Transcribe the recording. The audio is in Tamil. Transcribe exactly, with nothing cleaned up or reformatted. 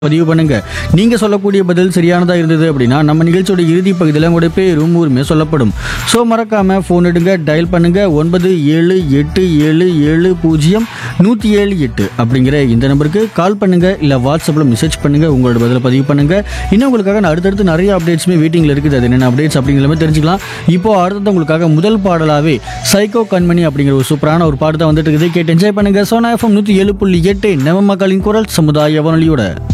பதிவு பண்ணுங்க. நீங்க சொல்லக்கூடிய பதில் சரியானதா இருந்தது அப்படின்னா நம்ம நிகழ்ச்சியோட இறுதி பகுதியில் உங்களுடைய பேரும் ஊருமே சொல்லப்படும். ஸோ மறக்காம ஃபோன் எடுங்க, டயல் பண்ணுங்க ஒன்பது ஏழு எட்டு ஏழு ஏழு பூஜ்ஜியம் நூற்றி ஏழு எட்டு அப்படிங்கிற இந்த நம்பருக்கு கால் பண்ணுங்க, இல்லை வாட்ஸ்அப்பில் மெசேஜ் பண்ணுங்க, உங்களோட பதிலை பதிவு பண்ணுங்க. இன்னும் உங்களுக்காக நான் அடுத்தடுத்து நிறைய அப்டேட்ஸுமே வெயிட்டிங்கில் இருக்குது. அது என்னென்ன அப்டேட்ஸ் அப்படிங்கிறத தெரிஞ்சுக்கலாம். இப்போ அடுத்தது உங்களுக்காக முதல் பாடலாவே சைக்கோ கண்மணி அப்படிங்கிற ஒரு சூப்பரான ஒரு பாட்டு தான் வந்துட்டு இருக்குது. கேட்டு என்ஜாய் பண்ணுங்க. சோனா எஃப்எம் நூற்றி ஏழு புள்ளி எட்டு நம்ம மக்களின் குரல் சமுதாய வானொலியோட